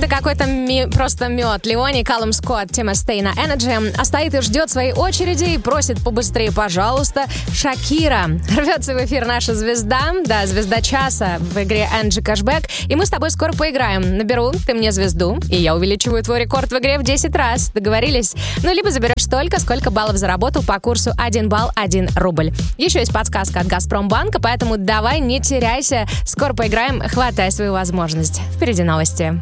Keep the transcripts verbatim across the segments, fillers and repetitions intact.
Это какой-то ми- просто мед. Леони, Калум Скотт, Тима Стей на Energy. А стоит и ждет своей очереди и просит побыстрее, пожалуйста, Шакира. Рвется в эфир наша звезда, да, звезда часа в игре Энджи Кэшбэк. И мы с тобой скоро поиграем. Наберу ты мне звезду, и я увеличиваю твой рекорд в игре в десять раз. Договорились? Ну, либо заберешь столько, сколько баллов заработал по курсу один балл, один рубль. Еще есть подсказка от Газпромбанка, поэтому давай не теряйся. Скоро поиграем, хватай свою возможность. Впереди новости.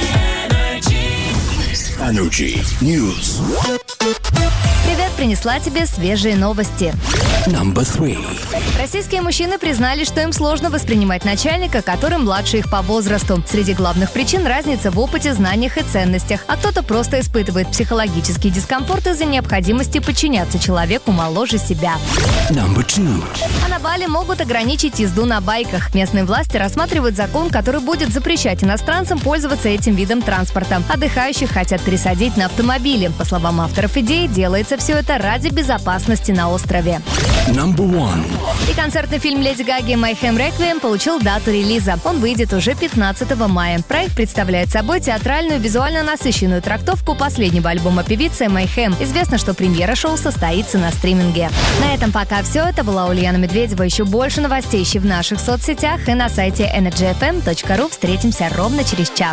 Energy News. Привет, принесла тебе свежие новости. Number three. Российские мужчины признали, что им сложно воспринимать начальника, который младше их по возрасту. Среди главных причин разница в опыте, знаниях и ценностях. А кто-то просто испытывает психологический дискомфорт из-за необходимости подчиняться человеку моложе себя. Number two. А на Бали могут ограничить езду на байках. Местные власти рассматривают закон, который будет запрещать иностранцам пользоваться этим видом транспорта. Отдыхающих хотят пересадить на автомобили. По словам авторов идеи, делается все это ради безопасности на острове. Number one. И концертный фильм «Леди Гаги. Mayhem Requiem» получил дату релиза. Он выйдет уже пятнадцатого мая. Проект представляет собой театральную, визуально насыщенную трактовку последнего альбома певицы Mayhem. Известно, что премьера шоу состоится на стриминге. На этом пока все. Это была Ульяна Медведева. Еще больше новостей ищи в наших соцсетях и на сайте энерджи эф эм точка ру. Встретимся ровно через час.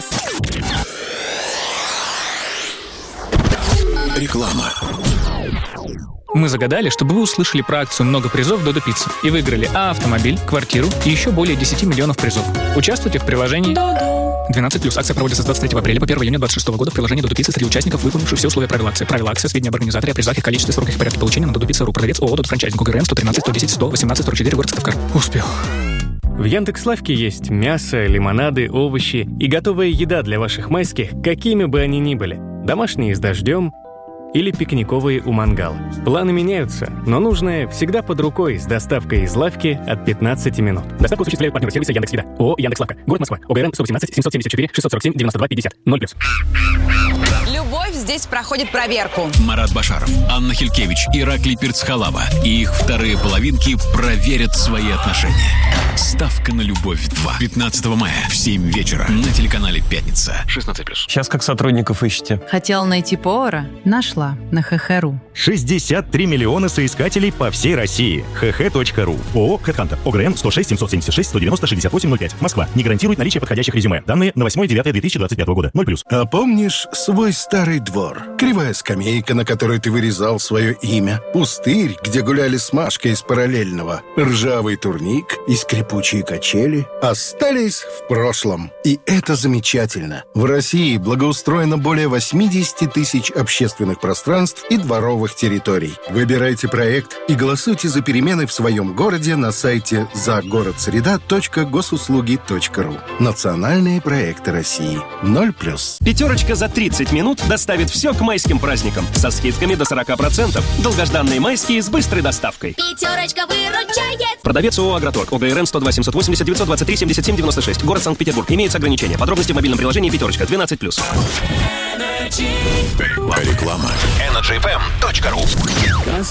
Реклама. Мы загадали, чтобы вы услышали про акцию «Много призов Додо Пицца» и выиграли а автомобиль, квартиру и еще более десять миллионов призов. Участвуйте в приложении двенадцать плюс. Акция проводится с двадцать третьего апреля по первого июня двадцать шестого года в приложении Додо Пицца среди участников, выполнивших все условия правил акции. Правила акции, сведения об организаторе, о призах, их количестве, сроках и порядке получения на Додо Пицца точка ру. Продавец ООО «Додо Франчайзинг», УГРН сто тринадцать сто десять сто восемнадцать сорок четыре, город Сыктывкар. Успел. В Яндекс.Лавке есть мясо, лимонады, овощи и готовая еда для ваших майских, какими бы они ни были. Домашние с дождем или пикниковые у мангала. Планы меняются, но нужное всегда под рукой с доставкой из лавки от пятнадцати минут. Доставку осуществляют партнеры сервиса Яндекс.Еда. ООО «Яндекс.Лавка». Город Москва. ОГРН сто восемнадцать семьсот семьдесят четыре шестьсот сорок семь девяносто два пятьдесят. ноль плюс. Любовь здесь проходит проверку. Марат Башаров, Анна Хилькевич, Ираклий Перцхалава и их вторые половинки проверят свои отношения. Ставка на любовь два. пятнадцатого мая в семь вечера на телеканале «Пятница». шестнадцать плюс. Сейчас как сотрудников ищете? Хотела найти повара? Нашла на ха ха точка ру. шестьдесят три миллиона соискателей по всей России. ха ха точка ру. ООО «Хэдхантер». ОГРН сто шесть семьсот семьдесят шесть сто девяносто шестьдесят восемь ноль пять. Москва. Не гарантирует наличие подходящих резюме. Данные на восьмое девятое две тысячи двадцать пятого года. ноль плюс. А помнишь свой старый двор? Кривая скамейка, на которой ты вырезал свое имя. Пустырь, где гуляли с Машкой из параллельного. Ржавый турник и скрипучие качели остались в прошлом. И это замечательно. В России благоустроено более восемьдесят тысяч общественных пространств и дворовых территорий. Выбирайте проект и голосуйте за перемены в своем городе на сайте загородсреда точка госуслуги точка ру. Национальные проекты России. ноль плюс. Пятерочка за тридцать минут доставит все к майским праздникам. Со скидками до сорок процентов. Долгожданные майские с быстрой доставкой. Пятерочка выручает. Продавец ООО «Агроторг». ОГРН сто два семьсот восемьдесят девятьсот двадцать три семьдесят семь девяносто шесть. Город Санкт-Петербург. Имеются ограничения. Подробности в мобильном приложении «Пятерочка». двенадцать плюс. Реклама. энерджи эф эм точка ру.